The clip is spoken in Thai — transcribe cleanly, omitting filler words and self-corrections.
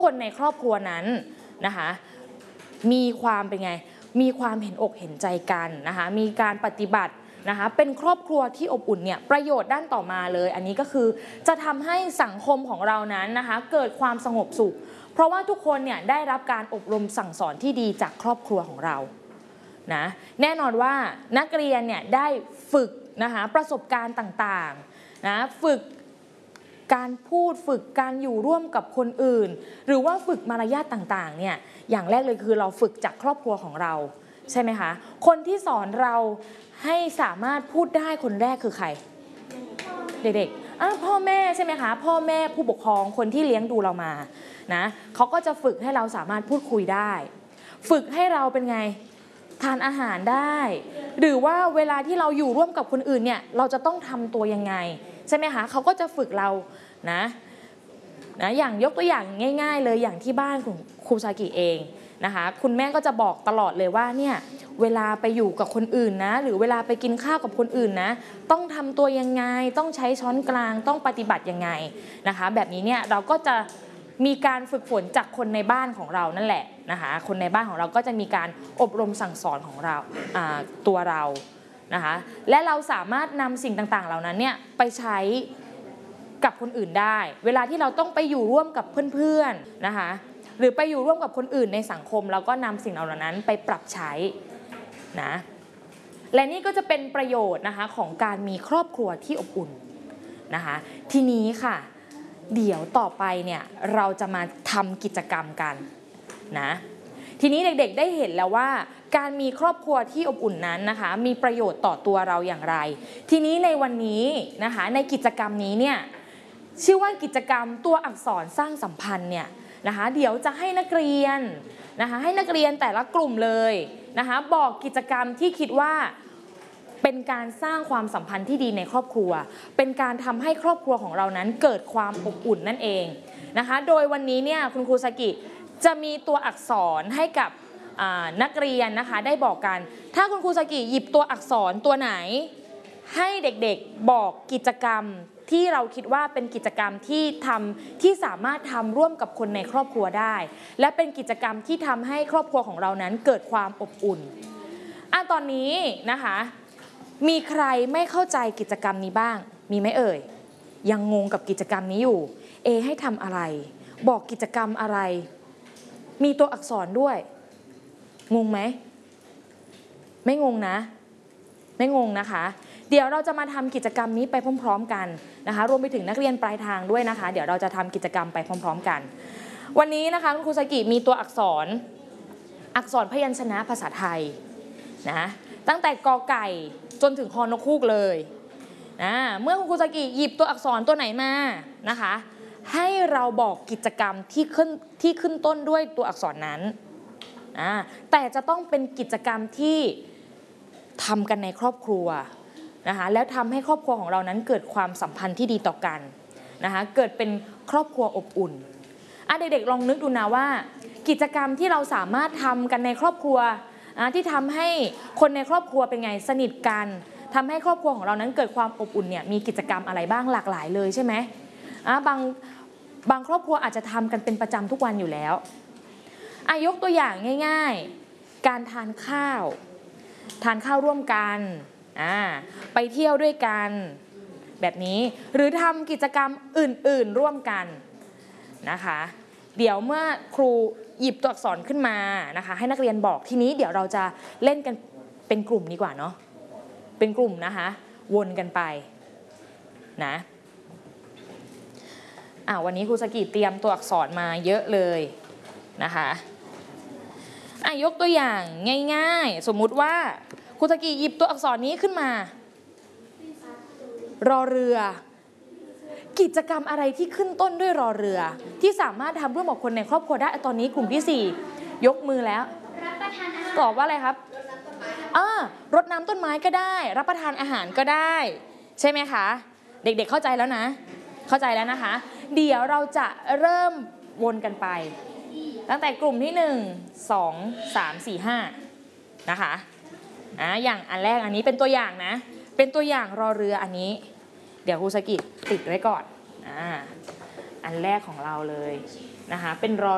คนในครอบครัวนั้นนะคะมีความเป็นไงมีความเห็นอกเห็นใจกันนะคะมีการปฏิบัตินะคะเป็นครอบครัวที่อบอุ่นเนี่ยประโยชน์ด้านต่อมาเลยอันนี้ก็คือจะทำให้สังคมของเรานั้นนะคะเกิดความสงบสุขเพราะว่าทุกคนเนี่ยได้รับการอบรมสั่งสอนที่ดีจากครอบครัวของเรานะแน่นอนว่านักเรียนเนี่ยได้ฝึกนะคะประสบการณ์ต่างๆนะฝึกการพูดฝึกการอยู่ร่วมกับคนอื่นหรือว่าฝึกมารยาทต่างๆเนี่ยอย่างแรกเลยคือเราฝึกจากครอบครัวของเราใช่ไหมคะคนที่สอนเราให้สามารถพูดได้คนแรกคือใครเด็กๆพ่อแม่ใช่ไหมคะพ่อแม่ผู้ปกครองคนที่เลี้ยงดูเรามานะเขาก็จะฝึกให้เราสามารถพูดคุยได้ฝึกให้เราเป็นไงทานอาหารได้หรือว่าเวลาที่เราอยู่ร่วมกับคนอื่นเนี่ยเราจะต้องทำตัวยังไงใช่ไหมคะเขาก็จะฝึกเรานะอย่างยกตัวอย่างง่ายๆเลยอย่างที่บ้านของครูซากิเองนะคะคุณแม่ก็จะบอกตลอดเลยว่าเนี่ยเวลาไปอยู่กับคนอื่นนะหรือเวลาไปกินข้าวกับคนอื่นนะต้องทำตัวยังไงต้องใช้ช้อนกลางต้องปฏิบัติยังไงนะคะแบบนี้เนี่ยเราก็จะมีการฝึกฝนจากคนในบ้านของเรานั่นแหละนะคะคนในบ้านของเราก็จะมีการอบรมสั่งสอนของเราตัวเรานะคะและเราสามารถนำสิ่งต่างๆเหล่านั้นเนี่ยไปใช้กับคนอื่นได้เวลาที่เราต้องไปอยู่ร่วมกับเพื่อนๆนะคะหรือไปอยู่ร่วมกับคนอื่นในสังคมเราก็นำสิ่งเหล่านั้นไปปรับใช้นะและนี่ก็จะเป็นประโยชน์นะคะของการมีครอบครัวที่อบอุ่นนะคะทีนี้ค่ะเดี๋ยวต่อไปเนี่ยเราจะมาทำกิจกรรมกันนะทีนี้เด็กๆได้เห็นแล้วว่าการมีครอบครัวที่อบอุ่นนั้นนะคะมีประโยชน์ต่อตัวเราอย่างไรทีนี้ในวันนี้นะคะในกิจกรรมนี้เนี่ยชื่อว่ากิจกรรมตัวอักษรสร้างสัมพันธ์เนี่ยนะคะเดี๋ยวจะให้นักเรียนนะคะให้นักเรียนแต่ละกลุ่มเลยนะคะบอกกิจกรรมที่คิดว่าเป็นการสร้างความสัมพันธ์ที่ดีในครอบครัวเป็นการทำให้ครอบครัวของเรานั้นเกิดความอบอุ่นนั่นเองนะคะโดยวันนี้เนี่ยคุณครูซากิจะมีตัวอักษรให้กับนักเรียนนะคะได้บอกกันถ้าคุณครูซากิหยิบตัวอักษรตัวไหนให้เด็กๆบอกกิจกรรมที่เราคิดว่าเป็นกิจกรรมที่สามารถทำร่วมกับคนในครอบครัวได้และเป็นกิจกรรมที่ทำให้ครอบครัวของเรานั้นเกิดความอบอุ่นตอนนี้นะคะมีใครไม่เข้าใจกิจกรรมนี้บ้างมีไหมเอ่ยยังงงกับกิจกรรมนี้อยู่ให้ทำอะไรบอกกิจกรรมอะไรมีตัวอักษรด้วยงงไหมไม่งงนะไม่งงนะคะเดี๋ยวเราจะมาทำกิจกรรมนี้ไปพร้อมๆกันนะคะรวมไปถึงนักเรียนปลายทางด้วยนะคะเดี๋ยวเราจะทำกิจกรรมไปพร้อมๆกันวันนี้นะคะคุณครูซากิมีตัวอักษรพยัญชนะภาษาไทยนะตั้งแต่กอไก่จนถึงฮอนกฮูกเลยเมื่อคุณครูซากิหยิบตัวอักษรตัวไหนมานะคะให้เราบอกกิจกรรมที่ขึ้นต้นด้วยตัวอักษรนั้นแต่จะต้องเป็นกิจกรรมที่ทำกันในครอบครัวนะคะแล้วทำให้ครอบครัวของเรานั้นเกิดความสัมพันธ์ที่ดีต่อกันนะคะเกิดเป็นครอบครัวอบอุ่นเด็กๆลองนึกดูนะว่ากิจกรรมที่เราสามารถทำกันในครอบครัวที่ทำให้คนในครอบครัวเป็นไงสนิทกันทำให้ครอบครัวของเรานั้นเกิดความอบอุ่นเนี่ยมีกิจกรรมอะไรบ้างหลากหลายเลยใช่ไหมบางครอบครัวอาจจะทำกันเป็นประจำทุกวันอยู่แล้วยกตัวอย่างง่ายๆการทานข้าวร่วมกันไปเที่ยวด้วยกันแบบนี้หรือทำกิจกรรมอื่นๆร่วมกันนะคะเดี๋ยวเมื่อครูหยิบตัวอักษรขึ้นมานะคะให้นักเรียนบอกทีนี้เดี๋ยวเราจะเล่นกันเป็นกลุ่มดีกว่าเนาะเป็นกลุ่มนะคะวนกันไปนะวันนี้ครูซากิเตรียมตัวอักษรมาเยอะเลยนะคะยกตัวอย่างง่ายๆสมมุติว่าครูซากิหยิบตัวอักษรนี้ขึ้นมารอเรือกิจกรรมอะไรที่ขึ้นต้นด้วยรอเรือที่สามารถทำร่วมกับคนในครอบครัวได้ตอนนี้กลุ่มที่4ยกมือแล้วตอบว่าอะไรครับรดน้ำต้นไม้ก็ได้รับประทานอาหารก็ได้ใช่ไหมคะเด็กๆเข้าใจแล้วนะเข้าใจแล้วนะคะเดี๋ยวเราจะเริ่มวนกันไปตั้งแต่กลุ่มที่1 2 3 4 5นะคะอย่างอันแรกอันนี้เป็นตัวอย่างนะเป็นตัวอย่างรอเรืออันนี้เดี๋ยวครูซากิติดไว้ก่อนอันแรกของเราเลยนะคะเป็นรอ